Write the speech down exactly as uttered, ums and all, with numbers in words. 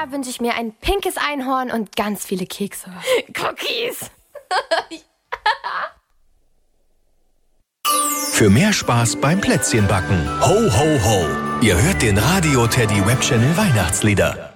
Jahr wünsche ich mir ein pinkes Einhorn und ganz viele Kekse. Cookies! Für mehr Spaß beim Plätzchenbacken. Ho, ho, ho. Ihr hört den Radio Teddy Webchannel Weihnachtslieder.